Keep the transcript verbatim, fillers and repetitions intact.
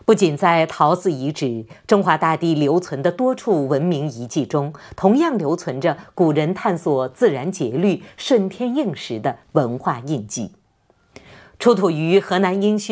不仅在陶寺遗址，中华大地留存的多处文明遗迹中，同样留存着古人探索自然节律、顺天应时的文化印记。出土于河南殷墟